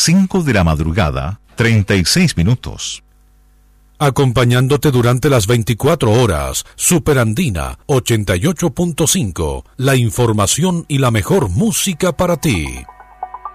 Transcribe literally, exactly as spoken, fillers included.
cinco de la madrugada, treinta y seis minutos. Acompañándote durante las veinticuatro horas, Superandina ochenta y ocho punto cinco, la información y la mejor música para ti.